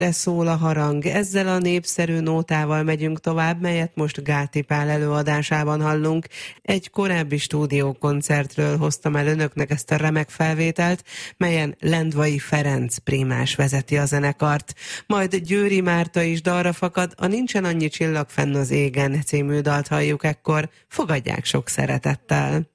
De szól a harang. Ezzel a népszerű nótával megyünk tovább, melyet most Gáti Pál előadásában hallunk. Egy korábbi stúdiókoncertről hoztam el önöknek ezt a remek felvételt, melyen Lendvai Ferenc prímás vezeti a zenekart. Majd Győri Márta is dalra fakad, a Nincsen annyi csillag fenn az égen című dalt halljuk ekkor. Fogadják sok szeretettel!